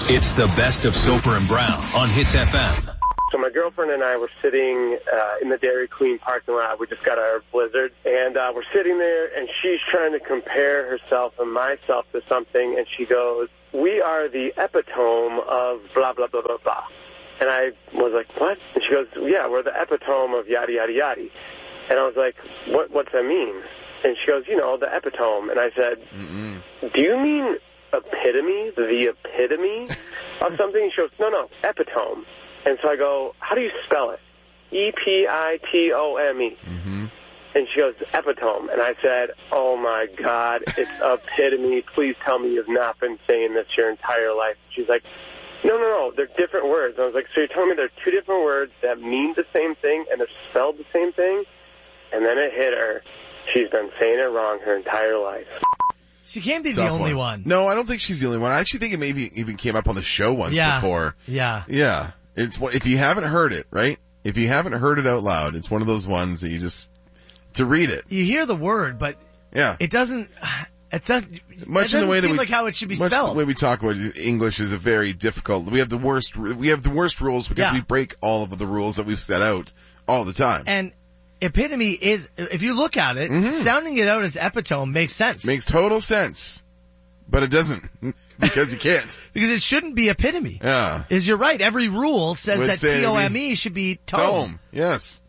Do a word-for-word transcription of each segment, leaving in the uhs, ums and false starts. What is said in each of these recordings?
It's the best of Soper and Brown on Hits F M. So my girlfriend and I were sitting uh, in the Dairy Queen parking lot. We just got our Blizzard. And uh, we're sitting there, and she's trying to compare herself and myself to something. And she goes, we are the epitome of blah, blah, blah, blah, blah. And I was like, what? And she goes, yeah, we're the epitome of yada, yada, yada. And I was like, what? What's that mean? And she goes, you know, the epitome. And I said, Mm-mm. do you mean epitome, the epitome of something? And she goes, no, no, epitome. And so I go, how do you spell it? E P I T O M E. Mm-hmm. And she goes, epitome. And I said, oh, my God, it's epitome. Please tell me you've not been saying this your entire life. She's like, no, no, no, they're different words. And I was like, so you're telling me they're two different words that mean the same thing and are spelled the same thing? And then it hit her. She's been saying it wrong her entire life. She can't be Tough the only one. one. No, I don't think she's the only one. I actually think it maybe even came up on the show once yeah. before. Yeah. Yeah. It's if you haven't heard it, right? If you haven't heard it out loud, it's one of those ones that you just, to read it. You hear the word, but yeah. it doesn't, it doesn't, much it in the way seem that we, like how it should be much spelled. the way we talk about English is a very difficult, we have the worst, we have the worst rules because yeah. we break all of the rules that we've set out all the time. And epitome is, if you look at it, mm-hmm. sounding it out as epitome makes sense. Makes total sense. But it doesn't, because you can't. Because it shouldn't be epitome. Yeah. Is you're right. Every rule says Would that T O M E should be tome. Tome, yes.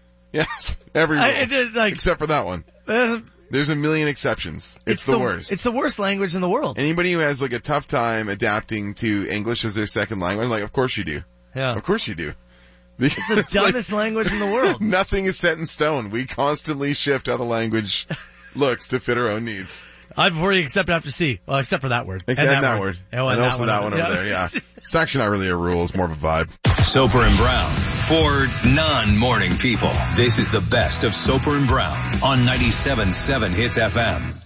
Yes, every rule. I, it is like, except for that one. Uh, There's a million exceptions. It's, it's the, the worst. It's the worst language in the world. Anybody who has like a tough time adapting to English as their second language, like, of course you do. Yeah. Of course you do. It's the it's dumbest like, language in the world. Nothing is set in stone. We constantly shift how the language looks to fit our own needs. I've already accepted after C. Well, except for that word. Except and that, that word. word. Oh, and, and also that one, that one over yeah. there, yeah. It's actually not really a rule. It's more of a vibe. Soper and Brown. For non-morning people. This is the best of Soper and Brown on ninety-seven point seven Hits F M.